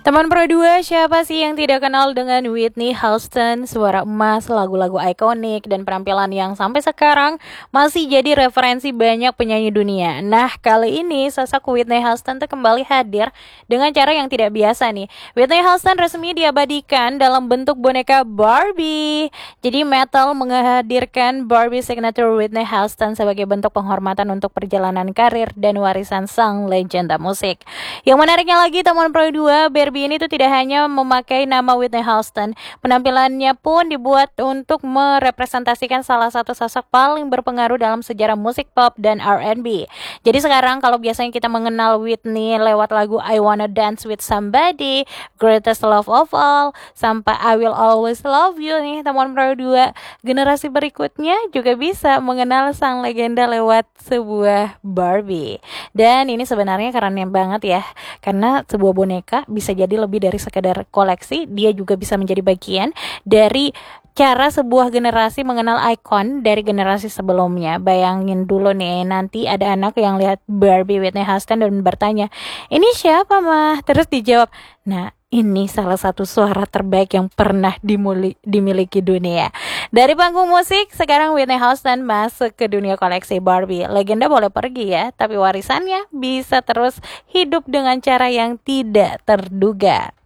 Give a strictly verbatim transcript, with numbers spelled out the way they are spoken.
Teman Pro dua, siapa sih yang tidak kenal dengan Whitney Houston, suara emas, lagu-lagu ikonik, dan penampilan yang sampai sekarang masih jadi referensi banyak penyanyi dunia. Nah, kali ini sosok Whitney Houston tuh kembali hadir dengan cara yang tidak biasa nih. Whitney Houston resmi diabadikan dalam bentuk boneka Barbie. Jadi Mattel menghadirkan Barbie signature Whitney Houston sebagai bentuk penghormatan untuk perjalanan karir dan warisan sang legenda musik. Yang menariknya lagi, teman Pro dua, Barbie ini tuh tidak hanya memakai nama Whitney Houston, penampilannya pun dibuat untuk merepresentasikan salah satu sosok paling berpengaruh dalam sejarah musik pop dan R and B. Jadi sekarang kalau biasanya kita mengenal Whitney lewat lagu I Wanna Dance With Somebody, Greatest Love of All, sampai I Will Always Love You nih teman Pro dua, generasi berikutnya juga bisa mengenal sang legenda lewat sebuah Barbie. Dan ini sebenarnya keren banget ya, karena sebuah boneka bisa jadi lebih dari sekedar koleksi, dia juga bisa menjadi bagian dari cara sebuah generasi mengenal ikon dari generasi sebelumnya. Bayangin dulu nih, nanti ada anak yang lihat Barbie Whitney Houston dan bertanya, ini siapa mah? Terus dijawab, nah ini salah satu suara terbaik yang pernah dimuli, dimiliki dunia. Dari panggung musik, sekarang Whitney Houston masuk ke dunia koleksi Barbie. Legenda boleh pergi ya, tapi warisannya bisa terus hidup dengan cara yang tidak terduga.